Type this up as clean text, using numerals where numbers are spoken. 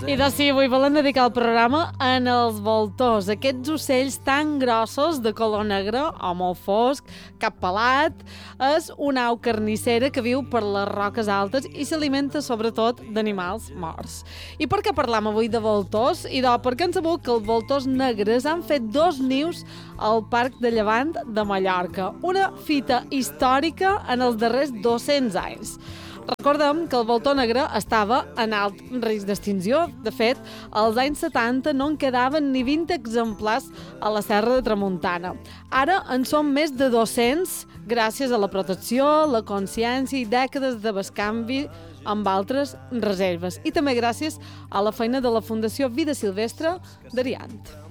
I doncs sí, avui volem dedicar el programa en els voltors, aquests ocells tan grossos de color negre o molt fosc, cap pelat. És una au carnissera que viu per les roques altes i s'alimenta sobretot d'animals morts. I per què parlam avui de voltors? I doncs perquè hem sabut que els voltors negres han fet 2 nius al Parc de Llevant de Mallorca, una fita històrica en els darrers 200 anys. Recordem que el voltor negre estava en alt risc d'extinció. De fet, als anys 70 no en quedaven ni 20 exemplars a la Serra de Tramuntana. Ara en són més de 200 gràcies a la protecció, la consciència i dècades de bescanvi amb altres reserves. I també gràcies a la feina de la Fundació Vida Silvestre d'Ariant.